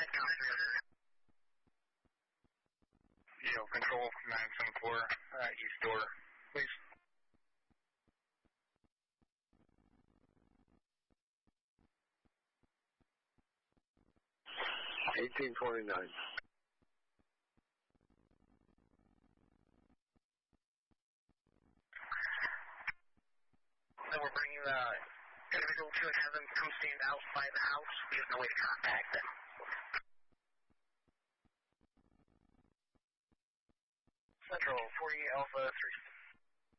Control 974, east door, please. 1829. So we're bringing individual 2 and have them come stand outside the house. We have no way to contact them. Central 48 Alpha 3.